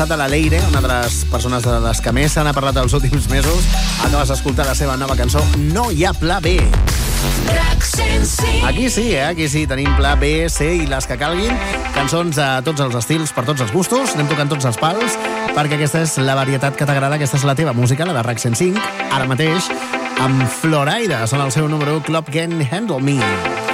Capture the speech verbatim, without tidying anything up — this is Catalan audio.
avançat a la Leire, una de les persones de les que més se n'ha parlat els últims mesos. Acabes d'escoltar la seva nova cançó No hi ha pla B. Aquí sí, eh? Aquí sí, tenim pla B, C i les que calguin. Cançons a tots els estils, per tots els gustos. Anem tocant tots els pals, perquè aquesta és la varietat que t'agrada, aquesta és la teva música, la de RAC cent cinc, ara mateix, amb Florida, són el seu número u, Club Can Handle Me.